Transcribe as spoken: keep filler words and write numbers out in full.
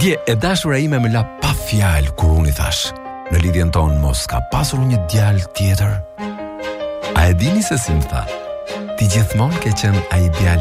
Dje, e dashura ime më la pa fjalë kur unë i thash, në lidhjen tonë mos ka pasur një djalë tjetër. A e dini se si më tha? Ti gjithmonë ke qenë ai djalë